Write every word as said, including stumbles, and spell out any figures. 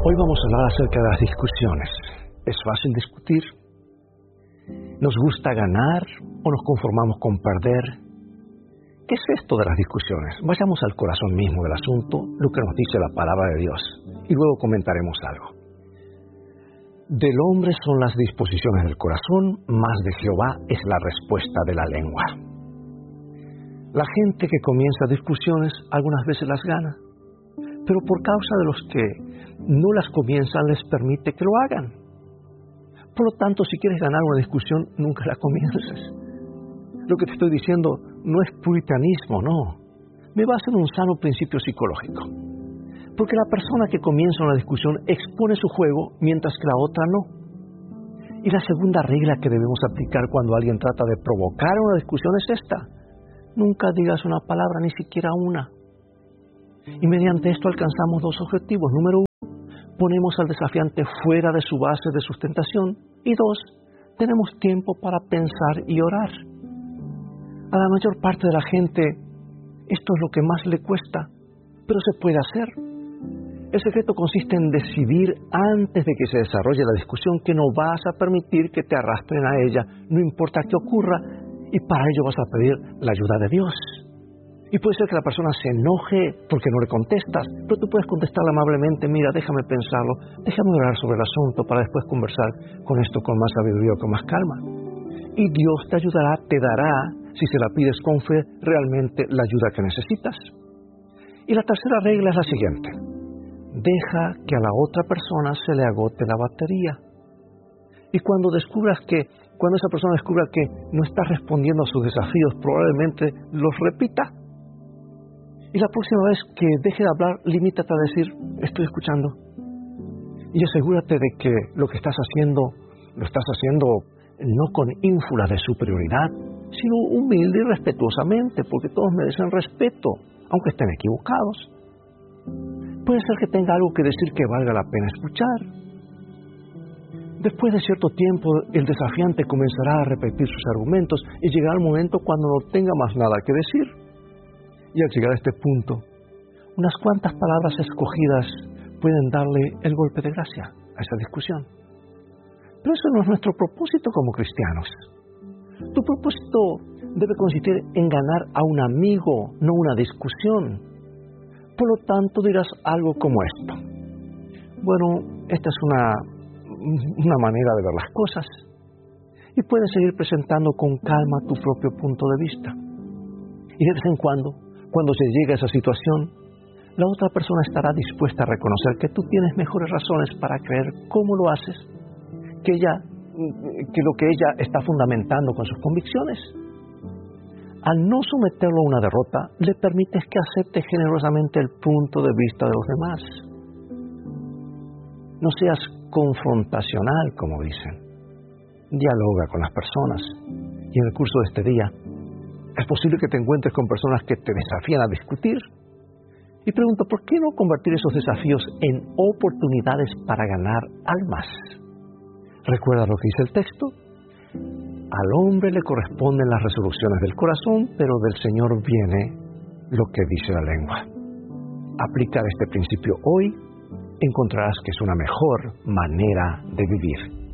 Hoy vamos a hablar acerca de las discusiones. ¿Es fácil discutir? ¿Nos gusta ganar o nos conformamos con perder? ¿Qué es esto de las discusiones? Vayamos al corazón mismo del asunto, lo que nos dice la palabra de Dios, y luego comentaremos algo. Del hombre son las disposiciones del corazón, mas de Jehová es la respuesta de la lengua. La gente que comienza discusiones algunas veces las gana, pero por causa de los que no las comienzan les permite que lo hagan. Por lo tanto, si quieres ganar una discusión, nunca la comiences. Lo que te estoy diciendo no es puritanismo, no. Me basa en un sano principio psicológico. Porque la persona que comienza una discusión expone su juego, mientras que la otra no. Y la segunda regla que debemos aplicar cuando alguien trata de provocar una discusión es esta: nunca digas una palabra, ni siquiera una. Y mediante esto alcanzamos dos objetivos. Número uno, ponemos al desafiante fuera de su base de sustentación. Y dos, tenemos tiempo para pensar y orar. A la mayor parte de la gente, esto es lo que más le cuesta, pero se puede hacer. El secreto consiste en decidir antes de que se desarrolle la discusión que no vas a permitir que te arrastren a ella, no importa qué ocurra, y para ello vas a pedir la ayuda de Dios. Y puede ser que la persona se enoje porque no le contestas, pero tú puedes contestarle amablemente: mira, déjame pensarlo, déjame orar sobre el asunto para después conversar con esto con más sabiduría o con más calma. Y Dios te ayudará, te dará, si se la pides con fe, realmente la ayuda que necesitas. Y la tercera regla es la siguiente: deja que a la otra persona se le agote la batería. Y cuando descubras que, cuando esa persona descubra que no estás respondiendo a sus desafíos, probablemente los repita. Y la próxima vez que deje de hablar, limítate a decir: estoy escuchando. Y asegúrate de que lo que estás haciendo, lo estás haciendo no con ínfula de superioridad, sino humilde y respetuosamente, porque todos merecen respeto, aunque estén equivocados. Puede ser que tenga algo que decir que valga la pena escuchar. Después de cierto tiempo, el desafiante comenzará a repetir sus argumentos y llegará el momento cuando no tenga más nada que decir. Y al llegar a este punto, unas cuantas palabras escogidas pueden darle el golpe de gracia a esa discusión. Pero eso no es nuestro propósito como cristianos. Tu propósito debe consistir en ganar a un amigo, no una discusión. Por lo tanto, dirás algo como esto: bueno, esta es una, una manera de ver las cosas. Y puedes seguir presentando con calma tu propio punto de vista. Y de vez en cuando, cuando se llegue a esa situación, la otra persona estará dispuesta a reconocer que tú tienes mejores razones para creer cómo lo haces, que ella, que lo que ella está fundamentando con sus convicciones. Al no someterlo a una derrota, le permites que acepte generosamente el punto de vista de los demás. No seas confrontacional, como dicen. Dialoga con las personas. Y en el curso de este día, es posible que te encuentres con personas que te desafían a discutir. Y pregunto: ¿por qué no convertir esos desafíos en oportunidades para ganar almas? ¿Recuerda lo que dice el texto? Al hombre le corresponden las resoluciones del corazón, pero del Señor viene lo que dice la lengua. Aplicar este principio hoy, encontrarás que es una mejor manera de vivir.